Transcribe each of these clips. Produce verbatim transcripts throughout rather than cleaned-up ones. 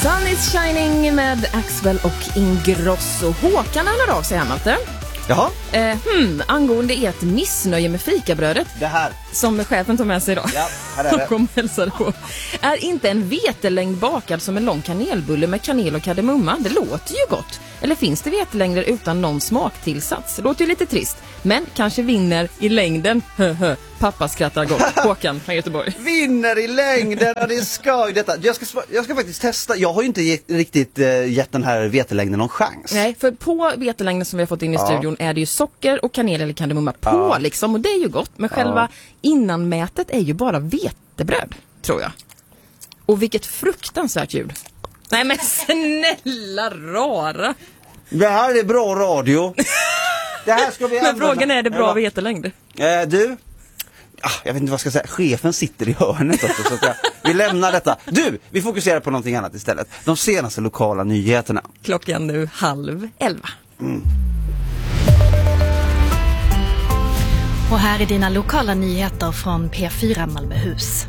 Sun is shining med Axwell och Ingrosso. Håkan hör av sig här, Malte. Jaha. Eh, hmm, angående ert missnöje med fikabrödet. Det här. Som chefen tog med sig idag. Ja, här är det. Kom hälsade på. Är inte en vetelängd bakad som en lång kanelbulle med kanel och kardemumma? Det låter ju gott. Eller finns det vetelängder utan någon smaktillsats? Det låter ju lite trist. Men kanske vinner i längden. Hö, pappa skrattar gott. Håkan från Göteborg. Vinner i längden, och det är skoj detta. Jag ska, jag ska faktiskt testa. Jag har ju inte gett, riktigt uh, gett den här vetelängden någon chans. Nej, för på vetelängden som vi har fått in i ja. studion är det ju socker och kanel eller kardemumma på ja. liksom. Och det är ju gott. Men själva ja. innanmätet är ju bara vetebröd, tror jag. Och vilket fruktansvärt ljud. Nej men snälla rara. Det här är bra radio. Det här ska vi men frågan är, är det bra ja. vetelängd? Eh, du, ah, jag vet inte vad jag ska säga. Chefen sitter i hörnet också, så att jag, vi lämnar detta. Du, vi fokuserar på någonting annat istället. De senaste lokala nyheterna. Klockan nu halv elva. Mm. Och här är dina lokala nyheter från P fyra Malmöhus.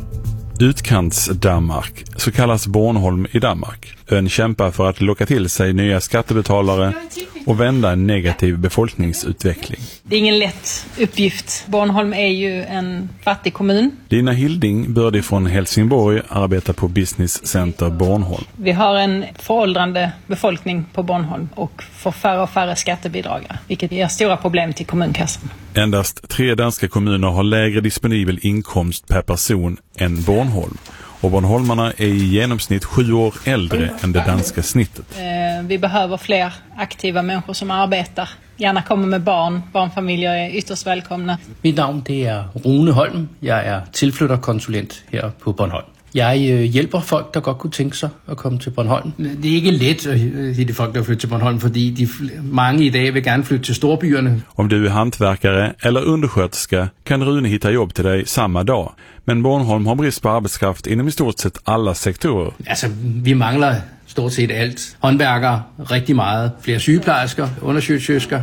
Utkants-Danmark, så kallas Bornholm i Danmark. Ön kämpar för att locka till sig nya skattebetalare och vända en negativ befolkningsutveckling. Det är ingen lätt uppgift. Bornholm är ju en fattig kommun. Dina Hilding, bördig från Helsingborg, arbetar på Business Center Bornholm. Vi har en föråldrande befolkning på Bornholm och får färre och färre skattebidragare, vilket ger stora problem till kommunkassan. Endast tre danska kommuner har lägre disponibel inkomst per person än Bornholm. Och Bornholmarna är i genomsnitt sju år äldre än det danska snittet. Eh, vi behöver fler aktiva människor som arbetar. Gärna kommer med barn. Barnfamiljer är ytterst välkomna. Mitt namn det är Rune Holm. Jag är tillflyttarkonsulent här på Bornholm. Jag hjälper folk, der godt kunne tænke sig at komme til Bornholm. Det er ikke let at hitte folk, der flytter til Bornholm, fordi de, mange i dag vil gerne flytte til storbyerne. Om du är hantverkare eller undersköterska kan Rune hitta jobb till dig samma dag. Men Bornholm har brist på arbetskraft inom i stort sett alla sektorer. Altså, vi mangler stort set alt. Håndværkere, rigtig meget. Flere sygeplejersker, undersøgelser.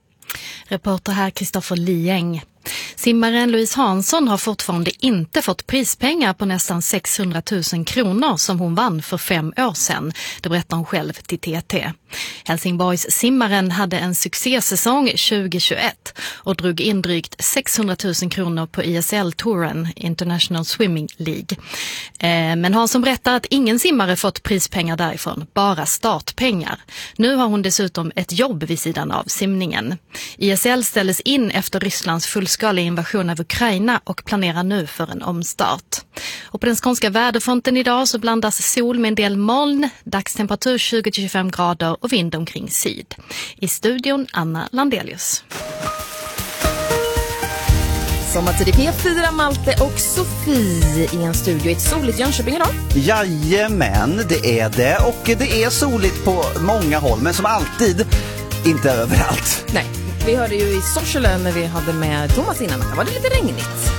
Reporter här Kristoffer Lieng. Simmaren Louise Hansson har fortfarande inte fått prispengar på nästan sexhundratusen kronor som hon vann för fem år sedan. Det berättar hon själv till T T. Helsingborgs simmaren hade en succésäsong tjugohundratjugoett och drog in drygt sexhundratusen kronor på I S L-touren, International Swimming League. Eh, men Hansson berättar att ingen simmare fått prispengar därifrån, bara startpengar. Nu har hon dessutom ett jobb vid sidan av simningen. I S L ställdes in efter Rysslands fullskaliga invasion av Ukraina och planerar nu för en omstart. Och på den skånska väderfronten idag så blandas sol med en del moln, dagstemperatur tjugo till tjugofem grader och vind omkring syd. I studion Anna Landelius. Sommartid i P fyra, Malte och Sofie i en studio i ett soligt Jönköping idag. Jajamän, det är det. Och det är soligt på många håll, men som alltid inte överallt. Nej, vi hörde ju i Sorsele när vi hade med Thomas innan. Det var det lite regnigt.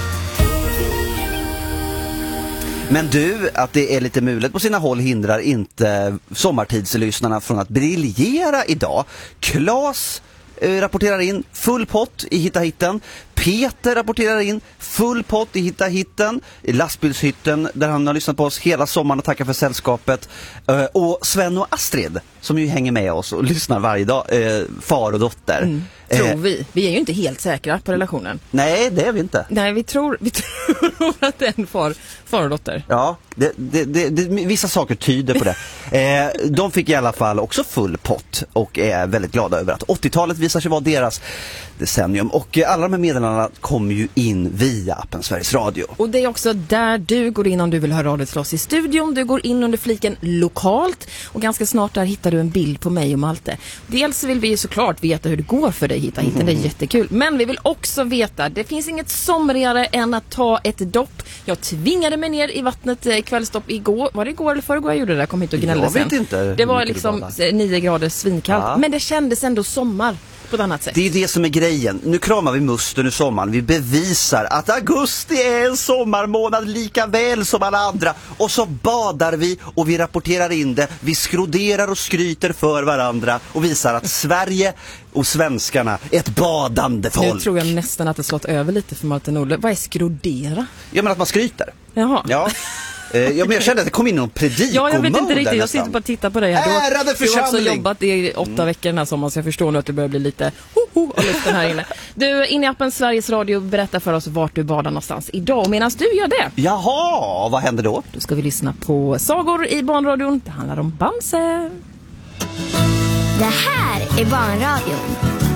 Men du, att det är lite mulet på sina håll hindrar inte sommartidslyssnarna från att briljera idag. Claes eh, rapporterar in full pott i Hitta Hitten. Peter rapporterar in full pott i Hitta Hitten, i lastbilshytten där han har lyssnat på oss hela sommaren och tackar för sällskapet. Uh, och Sven och Astrid som ju hänger med oss och lyssnar varje dag, uh, far och dotter. Mm, tror uh, vi. Vi är ju inte helt säkra på relationen. Nej, det är vi inte. Nej, vi tror, vi tror att det är en far, far och dotter. Ja, det, det, det, det, vissa saker tyder på det. uh, de fick i alla fall också full pott och är väldigt glada över att åttiotalet visar sig vara deras decennium. Och uh, alla de här meddelandena kommer ju in via appen Sveriges Radio. Och det är också där du går in om du vill höra radio till oss i studion. Du går in under fliken lokalt och ganska snart där hittar du en bild på mig och Malte. Dels vill vi ju såklart veta hur det går för dig Hitta Hitten, det är jättekul. Men vi vill också veta, det finns inget somrigare än att ta ett dopp. Jag tvingade mig ner i vattnet kvällstopp igår. Var det igår eller förrgår jag gjorde det? Jag kom hit och gnällde sen. Jag vet inte. Det var liksom nio grader svinkallt. Ja. Men det kändes ändå sommar. På ett annat sätt. Det är det som är grejen. Nu kramar vi musten i sommaren. Vi bevisar att augusti är en sommarmånad lika väl som alla andra. Och så badar vi och vi rapporterar in det. Vi skroderar och skryter för varandra och visar att Sverige och svenskarna är ett badande folk. Nu tror jag nästan att det slått över lite för Martin Olle. Vad är skrodera? Ja, men att man skryter. Jaha. Ja. Eh, ja, men jag kände att det kom in någon prediko-mode. Ja, jag vet inte riktigt. Jag nästan. sitter bara och tittar på dig här. Ärade Du har församling! också jobbat i åtta mm. veckor den här sommaren, så jag förstår nu att det börjar bli lite ho ho och luften här inne. Du, in i appen Sveriges Radio, berätta för oss vart du badar någonstans idag. Medan du gör det. Jaha, vad händer då? Då ska vi lyssna på sagor i barnradion. Det handlar om Bamse. Det här är Barnradion.